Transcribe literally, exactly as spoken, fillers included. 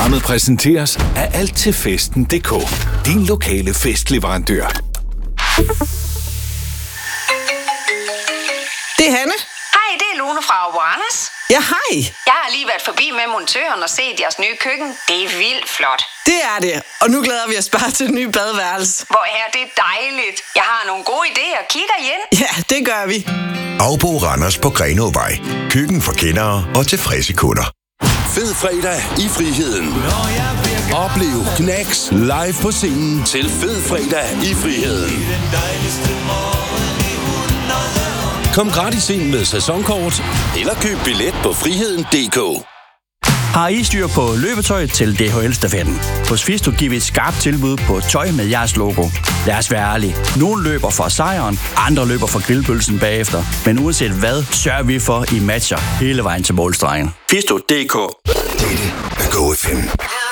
Programmet præsenteres af alt til festen punktum d k. Din lokale festleverandør. Det er Hanne. Hej, det er Lone fra Randers. Ja, hej. Jeg har lige været forbi med montøren og set jeres nye køkken. Det er vildt flot. Det er det. Og nu glæder vi os bare til et nyt badeværelse. Hvor er det dejligt. Jeg har nogle gode idéer. Kigger I ind? Ja, det gør vi. Aubo Randers på Grenåvej. Køkken for kendere og tilfredse kunder. Fed fredag i friheden. Oplev Knacks live på scenen til Fed fredag i friheden. Kom gratis ind med sæsonkort, eller køb billet på friheden punktum d k. Har I styr på løbetøj til D H L-stafetten? Hos Fisto giver vi et skarpt tilbud på tøj med jeres logo. Lad os være ærlige. Nogle løber for sejren, andre løber for grillpølsen bagefter. Men uanset hvad, sørger vi for, I matcher hele vejen til målstregen. Fisto punktum d k. Dette er Go